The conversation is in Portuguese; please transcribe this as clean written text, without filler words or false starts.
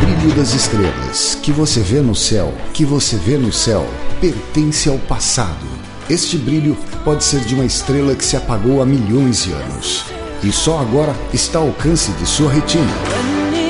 brilho das estrelas que você vê no céu, pertence ao passado. Este brilho pode ser de uma estrela que se apagou há milhões de anos e só agora está ao alcance de sua retina.